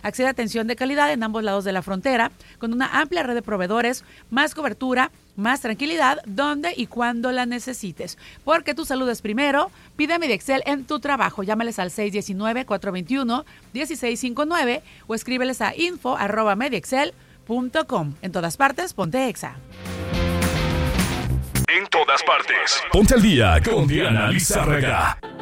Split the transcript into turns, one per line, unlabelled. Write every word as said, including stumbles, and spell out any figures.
Accede a atención de calidad en ambos lados de la frontera, con una amplia red de proveedores, más cobertura, más tranquilidad, donde y cuando la necesites. Porque tu salud es primero. Pide Mediexcel en tu trabajo. Llámales al seis uno nueve, cuatro dos uno, uno seis cinco nueve o escríbeles a info arroba mediexcel punto com. En todas partes, ponte Exa.
En todas partes. Ponte al día con Diana Lizárraga.